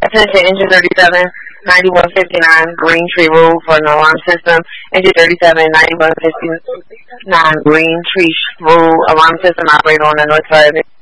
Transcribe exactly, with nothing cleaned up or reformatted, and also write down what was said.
Attention, engine thirty-seven, ninety-one fifty-nine, Green Tree Road for an alarm system. Engine thirty-seven, ninety-one fifty-nine, Green Tree Road, alarm system operator on the north side of it.